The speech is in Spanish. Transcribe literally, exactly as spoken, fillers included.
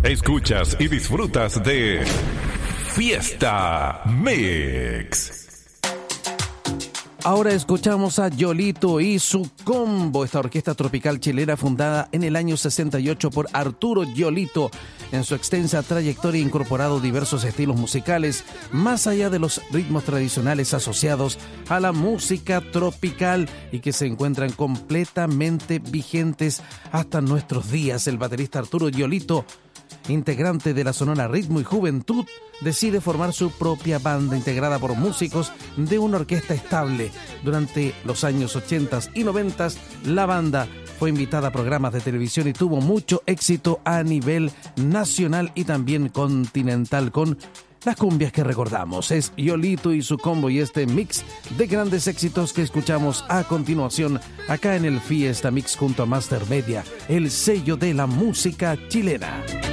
Escuchas y disfrutas de Fiesta Mix. Ahora escuchamos a Yolito y su combo, esta orquesta tropical chilena fundada en el año sesenta y ocho por Arturo Yolito. En su extensa trayectoria ha incorporado diversos estilos musicales, más allá de los ritmos tradicionales asociados a la música tropical y que se encuentran completamente vigentes hasta nuestros días. El baterista Arturo Yolito, integrante de la Sonora Ritmo y Juventud, decide formar su propia banda integrada por músicos de una orquesta estable. Durante los años ochenta y noventa, la banda fue invitada a programas de televisión y tuvo mucho éxito a nivel nacional y también continental con las cumbias que recordamos. Es Yolito y su combo y este mix de grandes éxitos que escuchamos a continuación acá en el Fiesta Mix junto a Master Media, el sello de la música chilena.